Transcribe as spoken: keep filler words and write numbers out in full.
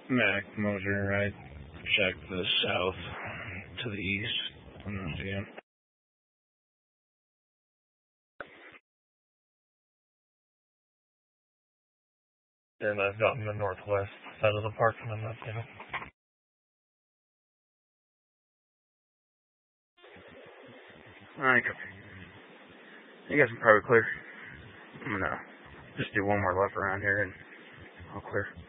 Mac motor, I checked the south to the east. I'm not seeing. And I've gotten the northwest side of the park and I'm not seeing it. I think you guys can probably clear. I'm gonna just do one more left around here and I'll clear.